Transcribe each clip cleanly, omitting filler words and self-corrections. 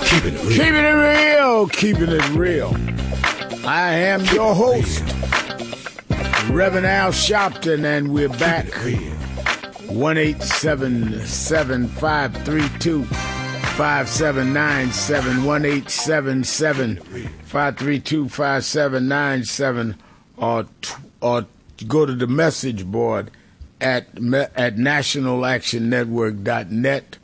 Keeping it real. Keeping it real. I am your host, Reverend Al Sharpton, and we're back. 1-877-532-5797, 1-877-532-5797, or go to the message board at nationalactionnetwork.net,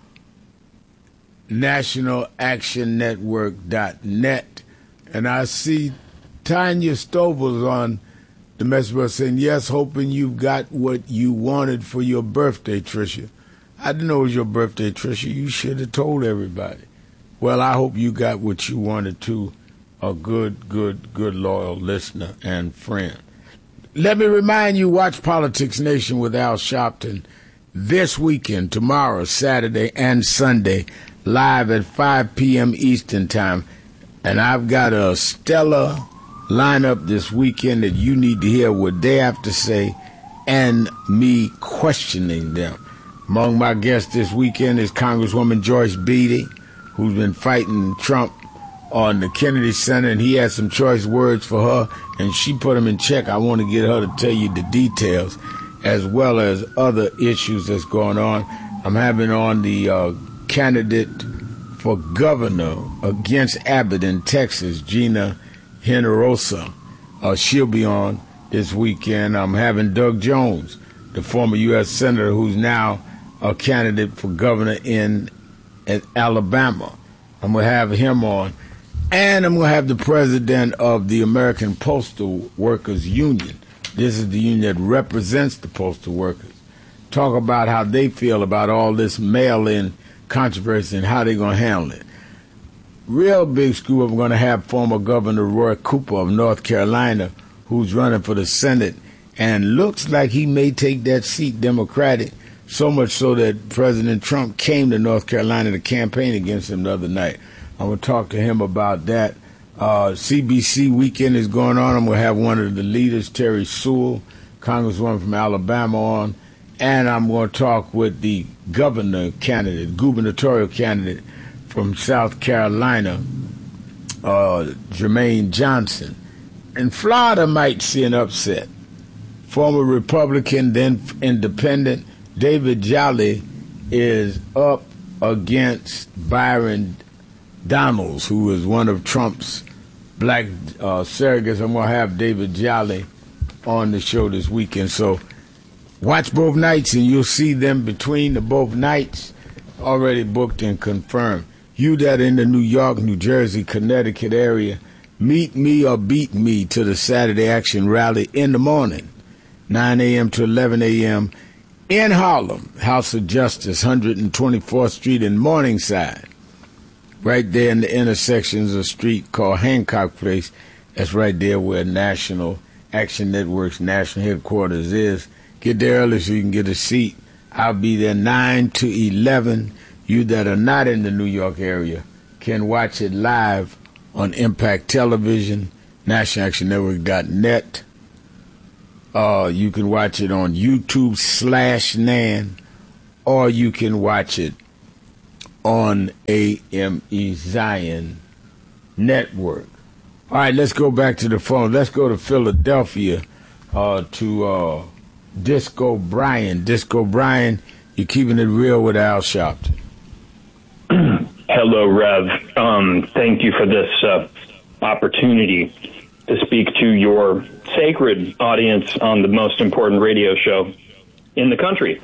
nationalactionnetwork.net. And I see Tanya Stovall's on the message board saying, yes, hoping you got what you wanted for your birthday, Tricia. I didn't know it was your birthday, Tricia. You should have told everybody. Well, I hope you got what you wanted to, a good, loyal listener and friend. Let me remind you, watch Politics Nation with Al Sharpton this weekend, tomorrow, Saturday, and Sunday, live at 5 p.m. Eastern Time. And I've got a stellar lineup this weekend that you need to hear what they have to say and me questioning them. Among my guests this weekend is Congresswoman Joyce Beatty, who's been fighting Trump on the Kennedy Center, and he had some choice words for her, and she put them in check. I want to get her to tell you the details, as well as other issues that's going on. I'm having on the candidate for governor against Abbott in Texas, Gina Hinojosa. She'll be on this weekend. I'm having Doug Jones, the former U.S. Senator who's now a candidate for governor in Alabama. I'm going to have him on. And I'm going to have the president of the American Postal Workers Union. This is the union that represents the postal workers. Talk about how they feel about all this mail-in controversy and how they're going to handle it. Real big screw up, we're going to have former Governor Roy Cooper of North Carolina, who's running for the Senate, and looks like he may take that seat Democratic, so much so that President Trump came to North Carolina to campaign against him the other night. I'm going to talk to him about that. CBC weekend is going on. I'm going to have one of the leaders, Terry Sewell, Congresswoman from Alabama, on. And I'm going to talk with the gubernatorial candidate from South Carolina, Jermaine Johnson. And Florida might see an upset. Former Republican, then Independent, David Jolly is up against Byron Donalds, who is one of Trump's black surrogates. I'm going to have David Jolly on the show this weekend. So watch both nights, and you'll see them between the both nights already booked and confirmed. You that are in the New York, New Jersey, Connecticut area, meet me or beat me to the Saturday Action Rally in the morning, 9 a.m. to 11 a.m. in Harlem, House of Justice, 124th Street in Morningside. Right there in the intersections of a street called Hancock Place. That's right there where National Action Network's national headquarters is. Get there early so you can get a seat. I'll be there 9 to 11. You that are not in the New York area can watch it live on Impact Television, nationalactionnetwork.net. You can watch it on YouTube/NAN, or you can watch it on AME Zion Network. All right, let's go back to the phone. Let's go to Philadelphia to Disco Brian. Disco Brian, you're keeping it real with Al Sharpton. Hello, Rev. Thank you for this opportunity to speak to your sacred audience on the most important radio show in the country.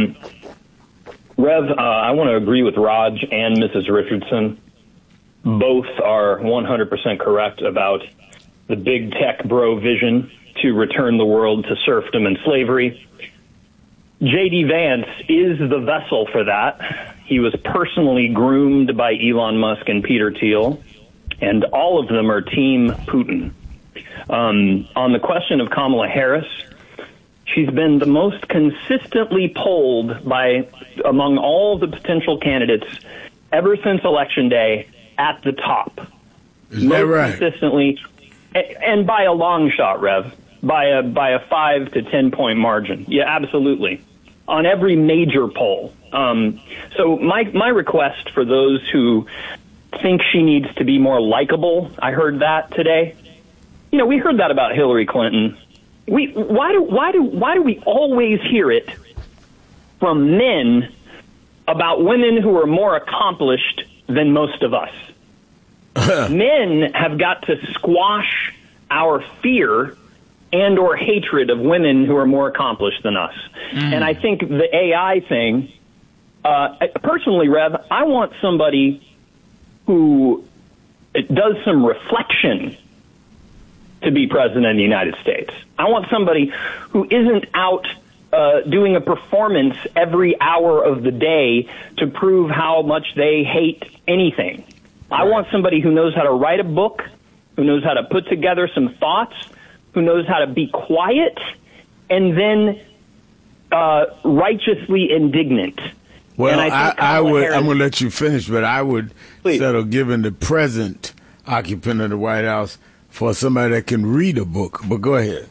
Rev, I want to agree with Raj and Mrs. Richardson. Both are 100% correct about the big tech bro vision to return the world to serfdom and slavery. J.D. Vance is the vessel for that. He was personally groomed by Elon Musk and Peter Thiel, and all of them are Team Putin. On the question of Kamala Harris, she's been the most consistently polled among all the potential candidates ever since Election Day at the top. Is that right? Consistently, and by a long shot, Rev, by a 5 to 10 point margin. Yeah, absolutely. On every major poll. So my request for those who think she needs to be more likable. I heard that today. You know, we heard that about Hillary Clinton. Why do we always hear it from men about women who are more accomplished than most of us? Men have got to squash our fear and or hatred of women who are more accomplished than us. And I think the AI thing, personally, Rev, I want somebody who does some reflection to be president of the United States. I want somebody who isn't out doing a performance every hour of the day to prove how much they hate anything. I want somebody who knows how to write a book, who knows how to put together some thoughts, who knows how to be quiet, and then righteously indignant. Well, I'm going to let you finish, but I would settle, given the present occupant of the White House, for somebody that can read a book. But go ahead.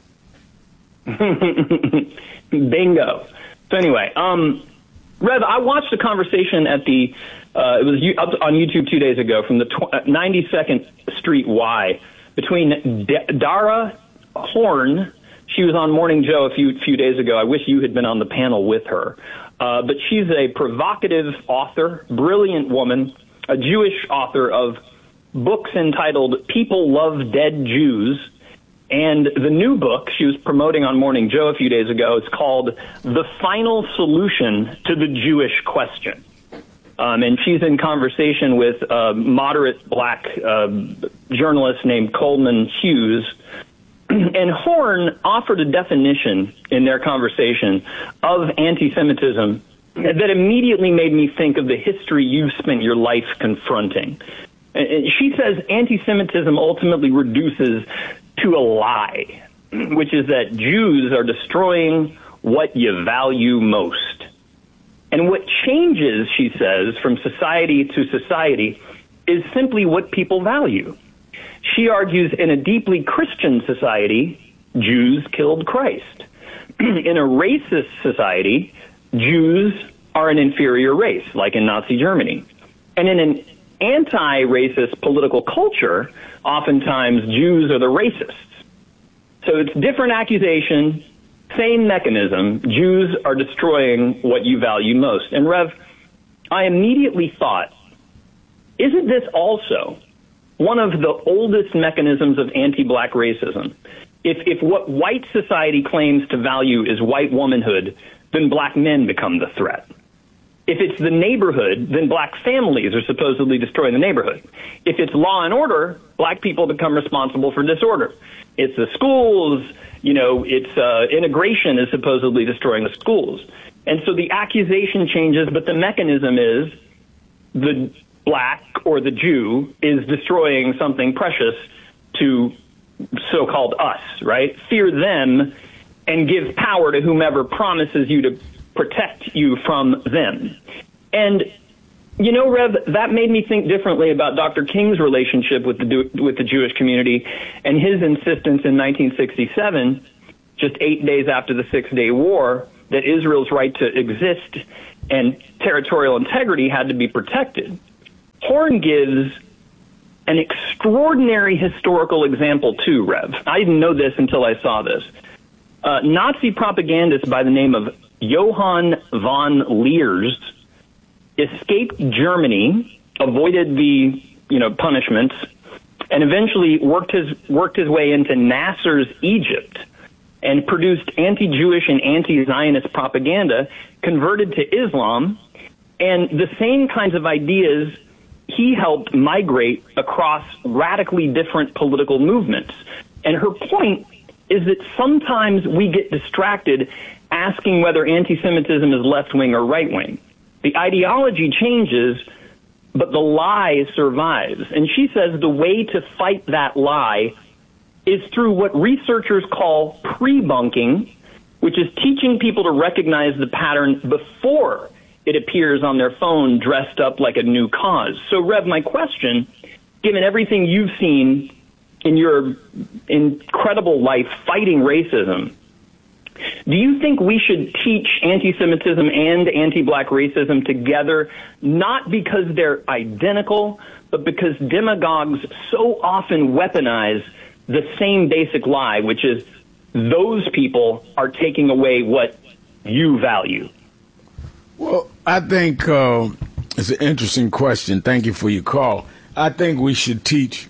Bingo. So anyway, Rev, I watched a conversation at the it was up on YouTube 2 days ago from the 92nd Street Y between Dara Horn. She was on Morning Joe a few days ago. I wish you had been on the panel with her. But she's a provocative author, brilliant woman, a Jewish author of books entitled People Love Dead Jews. And the new book she was promoting on Morning Joe a few days ago is called The Final Solution to the Jewish Question. And she's in conversation with a moderate black journalist named Coleman Hughes. And Horn offered a definition in their conversation of anti-Semitism that immediately made me think of the history you've spent your life confronting. She says anti-Semitism ultimately reduces to a lie, which is that Jews are destroying what you value most. And what changes, she says, from society to society is simply what people value. She argues in a deeply Christian society, Jews killed Christ. In a racist society, Jews are an inferior race, like in Nazi Germany. And in an anti-racist political culture, oftentimes Jews are the racists. So it's different accusation, same mechanism. Jews are destroying what you value most. And Rev, I immediately thought, isn't this also one of the oldest mechanisms of anti-black racism? If what white society claims to value is white womanhood, then black men become the threat. If it's the neighborhood, then black families are supposedly destroying the neighborhood. If it's law and order, black people become responsible for disorder. It's the schools, it's integration is supposedly destroying the schools. And so the accusation changes, but the mechanism is the black or the Jew is destroying something precious to so-called us, right? Fear them and give power to whomever promises you to protect you from them. And, Rev, that made me think differently about Dr. King's relationship with the Jewish community and his insistence in 1967, just 8 days after the Six-Day War, that Israel's right to exist and territorial integrity had to be protected. Horn gives an extraordinary historical example too, Rev. I didn't know this until I saw this. Nazi propagandist by the name of Johann von Leers escaped Germany, avoided the punishments, and eventually worked his way into Nasser's Egypt and produced anti-Jewish and anti-Zionist propaganda, converted to Islam, and the same kinds of ideas he helped migrate across radically different political movements. And her point is that sometimes we get distracted asking whether anti-Semitism is left-wing or right-wing. The ideology changes, but the lie survives. And she says the way to fight that lie is through what researchers call pre-bunking, which is teaching people to recognize the pattern before it appears on their phone dressed up like a new cause. So, Rev, my question, given everything you've seen in your incredible life fighting racism, Do you think we should teach anti-Semitism and anti-black racism together, not because they're identical, but because demagogues so often weaponize the same basic lie, which is those people are taking away what you value? Well, I think it's an interesting question. Thank you for your call. I think we should teach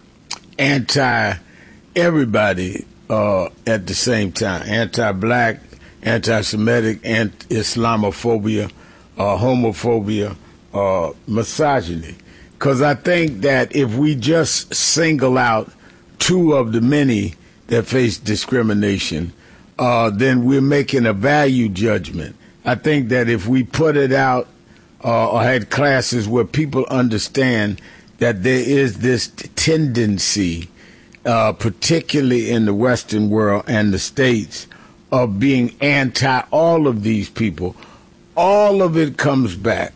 everybody at the same time. Anti-black, anti-Semitic, Islamophobia, homophobia, misogyny. Because I think that if we just single out two of the many that face discrimination, then we're making a value judgment. I think that if we put it out or had classes where people understand that there is this tendency, particularly in the Western world and the States, of being anti all of these people, all of it comes back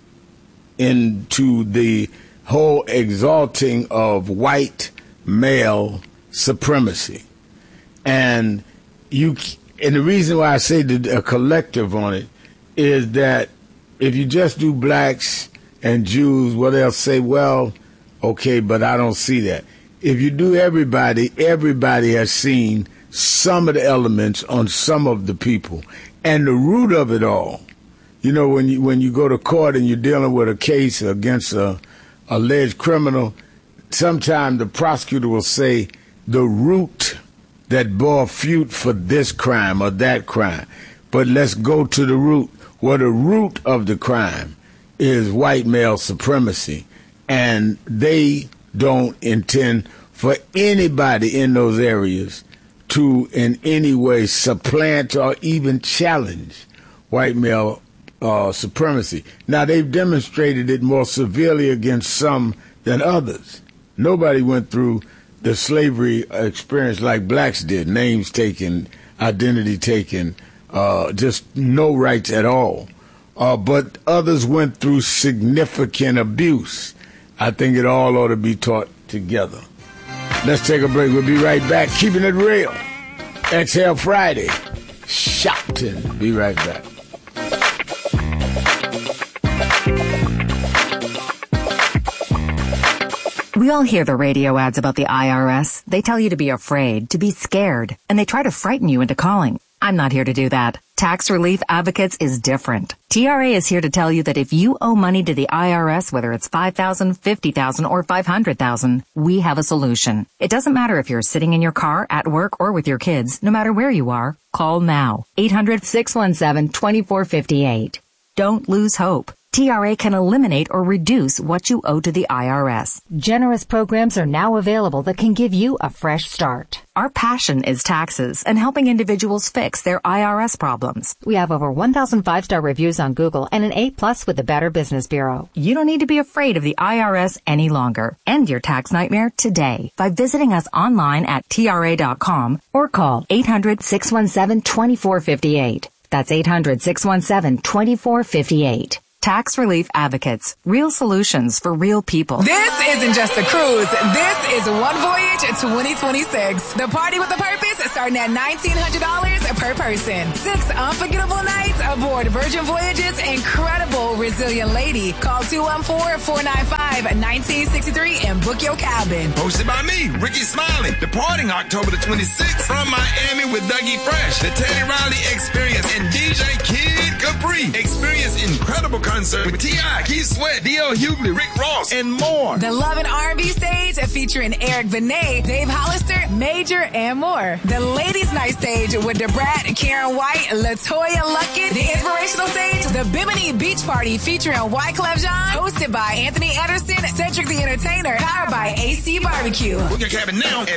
into the whole exalting of white male supremacy. And the reason why I say a collective on it is that if you just do blacks and Jews, well, they'll say, well, okay, but I don't see that. If you do everybody has seen some of the elements on some of the people. And the root of it all, you know, when you go to court and you're dealing with a case against a alleged criminal, sometimes the prosecutor will say the root that bore fruit for this crime or that crime. But let's go to the root. Well, the root of the crime is white male supremacy. And they don't intend for anybody in those areas to in any way supplant or even challenge white male supremacy. Now, they've demonstrated it more severely against some than others. Nobody went through the slavery experience like blacks did, names taken, identity taken, just no rights at all. But others went through significant abuse. I think it all ought to be taught together. Let's take a break. We'll be right back. Keeping it real. Exhale Friday. Shopton. Be right back. We all hear the radio ads about the IRS. They tell you to be afraid, to be scared, and they try to frighten you into calling. I'm not here to do that. Tax Relief Advocates is different. TRA is here to tell you that if you owe money to the IRS, whether it's $5,000, $50,000, or $500,000, we have a solution. It doesn't matter if you're sitting in your car, at work, or with your kids. No matter where you are, call now. 800-617-2458. Don't lose hope. TRA can eliminate or reduce what you owe to the IRS. Generous programs are now available that can give you a fresh start. Our passion is taxes and helping individuals fix their IRS problems. We have over 1,000 5-star reviews on Google and an A+ with the Better Business Bureau. You don't need to be afraid of the IRS any longer. End your tax nightmare today by visiting us online at TRA.com or call 800-617-2458. That's 800-617-2458. Tax Relief Advocates. Real solutions for real people. This isn't just a cruise. This is One Voyage 2026. The party with a purpose starting at $1,900 per person. 6 unforgettable nights aboard Virgin Voyage's incredible Resilient Lady. Call 214-495-1963 and book your cabin. Hosted by me, Ricky Smiley. Departing October the 26th from Miami with Dougie Fresh, the Teddy Riley Experience, and DJ Kid Capri. Experience incredible concert with T.I., Keith Sweat, D.L. Hughley, Rick Ross, and more. The Love and R&B stage featuring Eric Benet, Dave Hollister, Major, and more. The Ladies Night stage with DeBrat, Karen White, LaToya Luckett. The inspirational stage, the Bimini Beach Party featuring Wyclef Jean, hosted by Anthony Anderson, Cedric the Entertainer, powered by AC Barbecue. Book your cabin now at